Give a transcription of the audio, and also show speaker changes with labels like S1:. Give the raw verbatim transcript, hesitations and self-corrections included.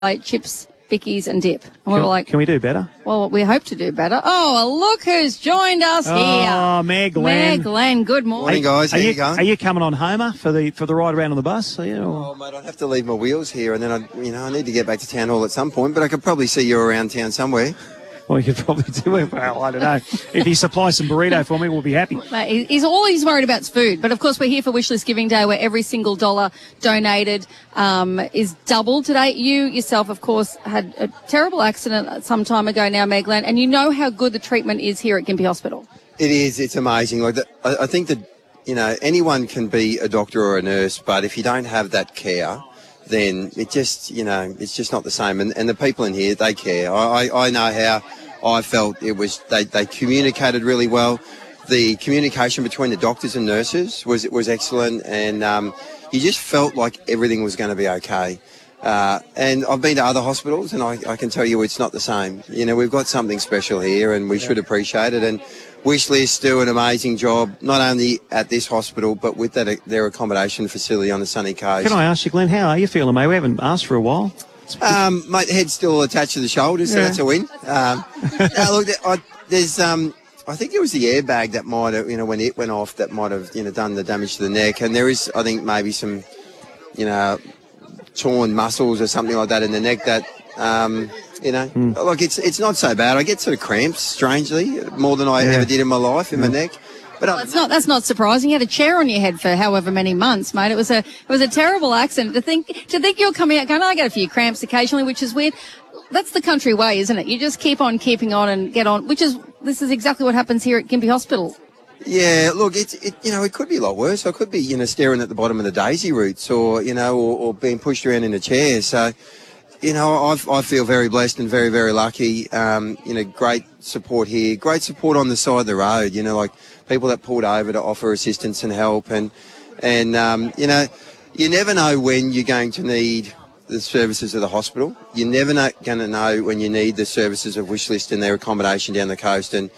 S1: like chips, bickies and dip. And we
S2: Can,
S1: were like,
S2: can we do better?
S1: well, we hope to do better. Oh, well, look who's joined us here.
S2: Oh, Meg Len.
S1: Meg Len, good morning.
S3: Morning, guys.
S2: Are
S3: How
S2: you,
S3: you going?
S2: are you coming on Homer for the for the ride around on the bus? Are you, or-
S3: Oh, mate, I'd have to leave my wheels here, and then I, you know, I need to get back to town hall at some point. But I could probably see you around town somewhere.
S2: Well, you could probably do it. Well, I don't know. If he supplies some burrito for me, we'll be happy.
S1: Mate, he- He's all he's worried about is food. But of course, we're here for Wishlist Giving Day, where every single dollar donated um, is doubled today. You yourself, of course, had a terrible accident some time ago now, Meg Len, and you know how good the treatment is here at Gympie Hospital.
S3: It is. It's amazing. Like the, I, I think that you know anyone can be a doctor or a nurse, but if you don't have that care, then it just you know it's just not the same. And, and the people in here, they care. I, I, I know how I felt. It was they, they communicated really well. The communication between the doctors and nurses was was excellent, and um, you just felt like everything was going to be okay. Uh, and I've been to other hospitals, and I, I can tell you it's not the same. You know, we've got something special here, and we should appreciate it. And Wishlist do an amazing job, not only at this hospital, but with that, their accommodation facility on the sunny coast.
S2: Can I ask you, Glenn, how are you feeling, mate? We haven't asked for a while.
S3: Um, my head's still attached to the shoulders, so
S2: Yeah.
S3: that's a win. Um, no, look, I, there's, um, I think it was the airbag that might have, you know, when it went off, that might have, you know, done the damage to the neck. And there is, I think, maybe some, you know, torn muscles or something like that in the neck that, um, you know,
S2: Mm.
S3: look, it's it's not so bad. I get sort of cramps, strangely, more than I
S2: Yeah.
S3: ever did in my life in my neck. But
S1: Well, it's not. That's not surprising. You had a chair on your head for however many months, mate. It was a it was a terrible accident. To think to think you're coming out going, oh, I get a few cramps occasionally, which is weird. That's the country way, isn't it? You just keep on keeping on and get on. Which is this is exactly what happens here at Gympie Hospital.
S3: Yeah, look, it's it, you know, it could be a lot worse. I could be, you know, staring at the bottom of the daisy roots, or you know, or, or being pushed around in a chair. So, you know, I I feel very blessed and very very lucky. Um, you know, great support here, great support on the side of the road. You know, like people that pulled over to offer assistance and help, and and um, you know, you never know when you're going to need the services of the hospital. You're never know, going to know when you need the services of Wishlist and their accommodation down the coast. And